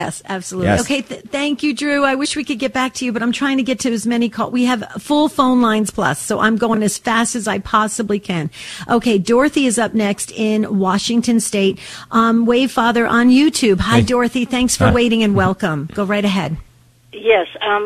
Yes, absolutely. Yes. Okay, thank you, Drew. I wish we could get back to you, but I'm trying to get to as many calls. We have full phone lines plus, so I'm going as fast as I possibly can. Okay, Dorothy is up next in Washington State. Wave Father on YouTube. Hi, Hey. Dorothy. Thanks for waiting and welcome. Go right ahead. Yes,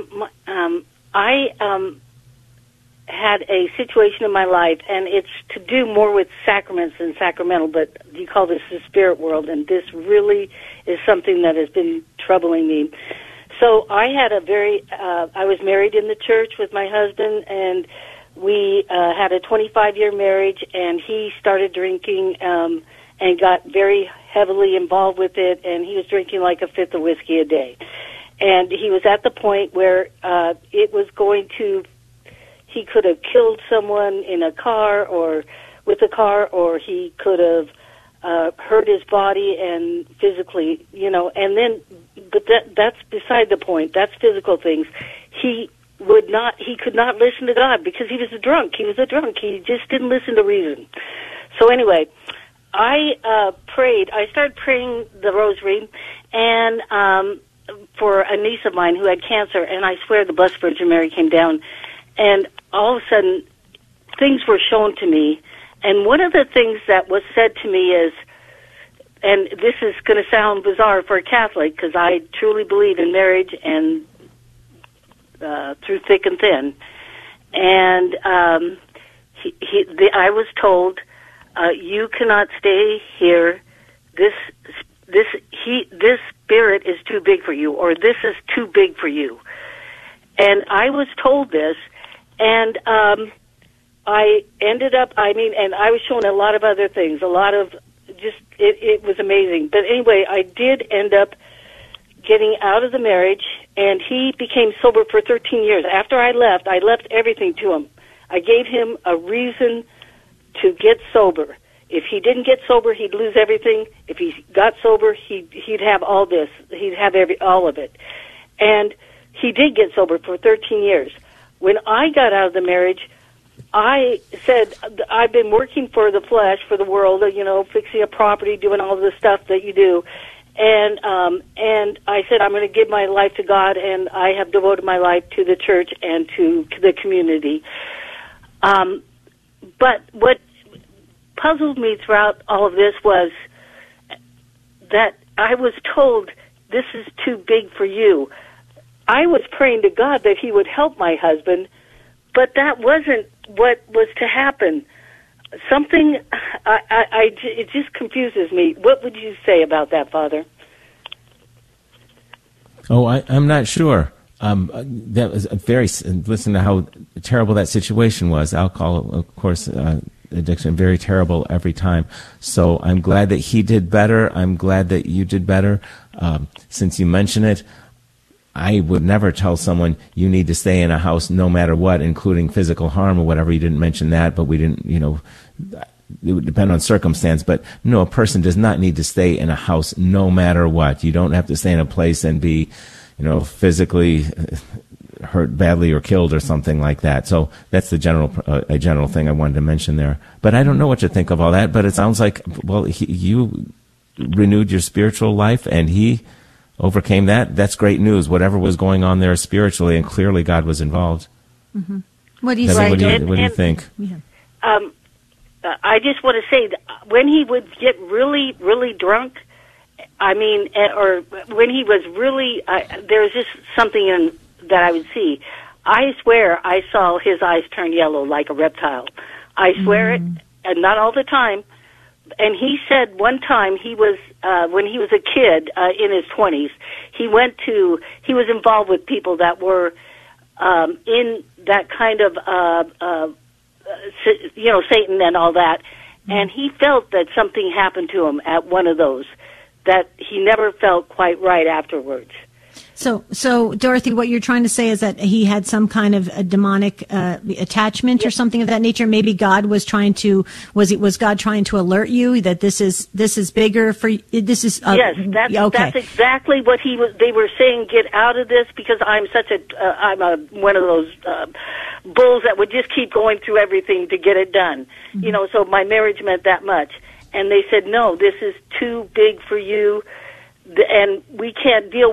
I had a situation in my life, and it's to do more with sacraments than sacramental, but you call this the spirit world, and this really is something that has been troubling me. So I had I was married in the church with my husband, and we had a 25-year marriage, and he started drinking and got very heavily involved with it, and he was drinking like a fifth of whiskey a day. And he was at the point where it was going to, he could have killed someone in a car or with a car, or he could have hurt his body and physically, and then, but that's beside the point. That's physical things. He could not listen to God because he was a drunk. He just didn't listen to reason. So anyway, I prayed. I started praying the rosary, and for a niece of mine who had cancer, and I swear the Blessed Virgin Mary came down, and all of a sudden things were shown to me, and one of the things that was said to me is, and this is going to sound bizarre for a Catholic because I truly believe in marriage and through thick and thin, and I was told, you cannot stay here, this spirit is too big for you, or this is too big for you. And I was told this, and I ended up, and I was shown a lot of other things, it was amazing. But anyway, I did end up getting out of the marriage, and he became sober for 13 years. After I left everything to him. I gave him a reason to get sober. If he didn't get sober, he'd lose everything. If he got sober, he'd have all this. He'd have all of it. And he did get sober for 13 years. When I got out of the marriage, I said, I've been working for the flesh, for the world, fixing a property, doing all the stuff that you do. And I said, I'm going to give my life to God, and I have devoted my life to the church and to the community. But what puzzled me throughout all of this was that I was told, this is too big for you. I was praying to God that he would help my husband, but that wasn't what was to happen. Something, it just confuses me. What would you say about that, Father? Oh, I'm not sure. That was listen to how terrible that situation was. Alcohol, of course, addiction, very terrible every time. So I'm glad that he did better. I'm glad that you did better. Since you mention it, I would never tell someone you need to stay in a house no matter what, including physical harm or whatever. You didn't mention that, but we didn't, it would depend on circumstance. But no, a person does not need to stay in a house no matter what. You don't have to stay in a place and be, physically hurt badly or killed or something like that. So that's the general thing I wanted to mention there. But I don't know what to think of all that. But it sounds like, well, you renewed your spiritual life and he overcame that. That's great news. Whatever was going on there spiritually, and clearly God was involved. Mm-hmm. What do you Debbie, say? what do you think? Yeah. I just want to say that when he would get really, really drunk, or when he was really, there was just something that I would see. I swear I saw his eyes turn yellow like a reptile. I swear it, and not all the time. And he said one time he was, when he was a kid in his 20s, he was involved with people that were in that kind of, Satan and all that. And he felt that something happened to him at one of those, that he never felt quite right afterwards. So Dorothy, what you're trying to say is that he had some kind of a demonic attachment or something of that nature. Maybe God was was God trying to alert you that this is bigger for you? This is yes, that's exactly what they were saying. Get out of this, because I'm one of those bulls that would just keep going through everything to get it done. So my marriage meant that much, and they said, no, this is too big for you. and we can't deal